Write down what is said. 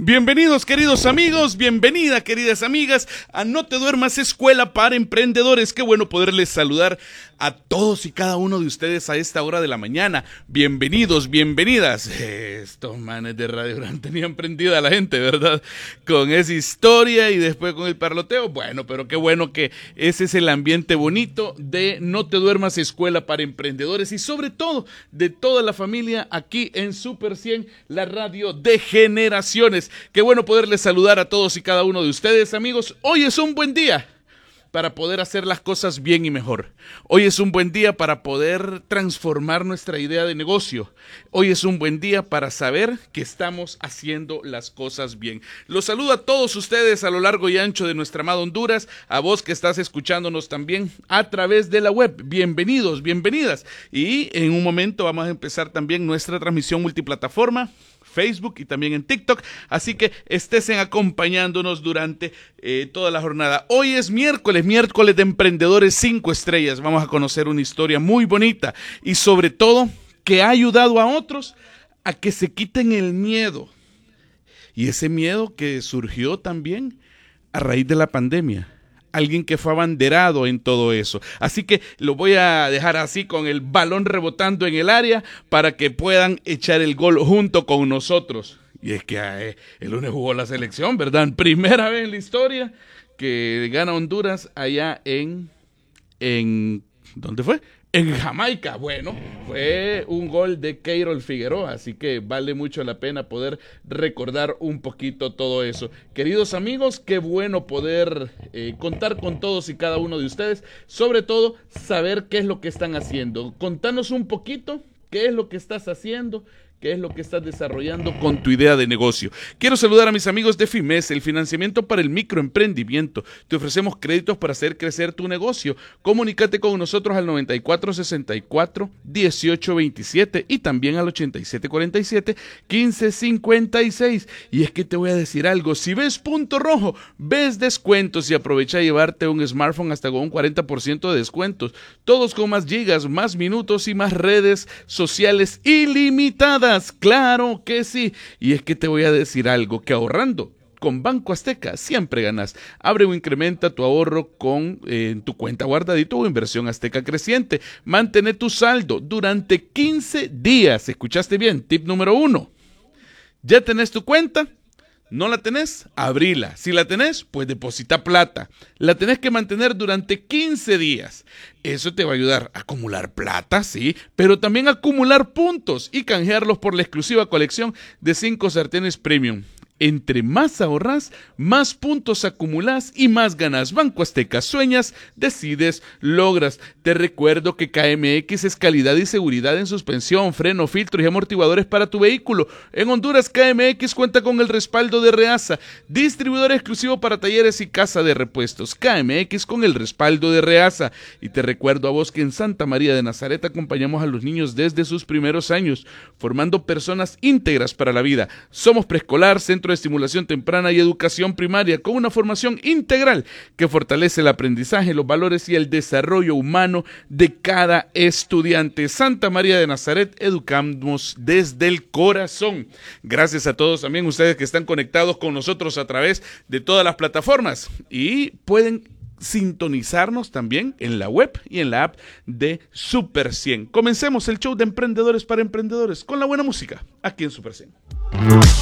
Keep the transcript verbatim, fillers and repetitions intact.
Bienvenidos, queridos amigos, bienvenida, queridas amigas, a No Te Duermas, Escuela para Emprendedores. Qué bueno poderles saludar a todos y cada uno de ustedes a esta hora de la mañana. Bienvenidos, bienvenidas. Estos manes de Radio Gran tenían prendida a la gente, ¿verdad? Con esa historia y después con el parloteo. Bueno, pero qué bueno que ese es el ambiente bonito de No Te Duermas, Escuela para Emprendedores y sobre todo de toda la familia aquí en Super cien, la radio de generaciones. Qué bueno poderles saludar a todos y cada uno de ustedes, amigos. Hoy es un buen día para poder hacer las cosas bien y mejor. Hoy es un buen día para poder transformar nuestra idea de negocio. Hoy es un buen día para saber que estamos haciendo las cosas bien. Los saludo a todos ustedes a lo largo y ancho de nuestra amada Honduras, a vos que estás escuchándonos también a través de la web. Bienvenidos, bienvenidas. Y en un momento vamos a empezar también nuestra transmisión multiplataforma, Facebook y también en TikTok, así que estén acompañándonos durante eh, toda la jornada. Hoy es miércoles, miércoles de Emprendedores cinco estrellas. Vamos a conocer una historia muy bonita y sobre todo que ha ayudado a otros a que se quiten el miedo. Y ese miedo que surgió también a raíz de la pandemia. Alguien que fue abanderado en todo eso. Así que lo voy a dejar así con el balón rebotando en el área para que puedan echar el gol junto con nosotros. Y es que eh, el lunes jugó la selección, ¿verdad? Primera vez en la historia que gana Honduras allá en... en ¿dónde fue? En Jamaica. Bueno, fue un gol de Keirol Figueroa, así que vale mucho la pena poder recordar un poquito todo eso. Queridos amigos, qué bueno poder eh, contar con todos y cada uno de ustedes, sobre todo saber qué es lo que están haciendo. Contanos un poquito qué es lo que estás haciendo, qué es lo que estás desarrollando con tu idea de negocio. Quiero saludar a mis amigos de FIMES, el financiamiento para el microemprendimiento. Te ofrecemos créditos para hacer crecer tu negocio. Comunícate con nosotros al noventa y cuatro sesenta y cuatro dieciocho veintisiete y también al ochenta y siete cuarenta y siete quince cincuenta y seis. Y es que te voy a decir algo, si ves punto rojo, ves descuentos y aprovecha a llevarte un smartphone hasta con un cuarenta por ciento de descuentos. Todos con más gigas, más minutos y más redes sociales ilimitadas. Claro que sí, y es que te voy a decir algo, que ahorrando con Banco Azteca siempre ganas. Abre o incrementa tu ahorro con eh, en tu cuenta guardadito o inversión Azteca creciente. Mantén tu saldo durante quince días. ¿Escuchaste bien? Tip número uno. ¿Ya tenés tu cuenta? ¿No la tenés? Abrila. Si la tenés, pues deposita plata. La tenés que mantener durante quince días. Eso te va a ayudar a acumular plata, sí, pero también a acumular puntos y canjearlos por la exclusiva colección de cinco sartenes premium. Entre más ahorras, más puntos acumulas y más ganas. Banco Azteca, sueñas, decides, logras. Te recuerdo que K M X es calidad y seguridad en suspensión, freno, filtros y amortiguadores para tu vehículo. En Honduras, K M X cuenta con el respaldo de Reasa, distribuidor exclusivo para talleres y casa de repuestos. K M X con el respaldo de Reasa. Y te recuerdo a vos que en Santa María de Nazaret acompañamos a los niños desde sus primeros años, formando personas íntegras para la vida. Somos preescolar, centro de estimulación temprana y educación primaria con una formación integral que fortalece el aprendizaje, los valores y el desarrollo humano de cada estudiante. Santa María de Nazaret, educamos desde el corazón. Gracias a todos también ustedes que están conectados con nosotros a través de todas las plataformas y pueden sintonizarnos también en la web y en la app de Super cien. Comencemos el show de Emprendedores para Emprendedores con la buena música aquí en Super cien.